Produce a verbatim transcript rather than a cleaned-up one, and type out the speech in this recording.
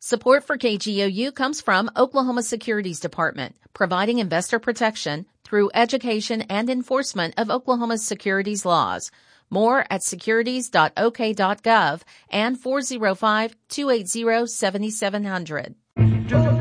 Support for K G O U comes from Oklahoma Securities Department, providing investor protection through education and enforcement of Oklahoma's securities laws. More at securities dot o k dot gov and four oh five, two eight zero, seven seven zero zero.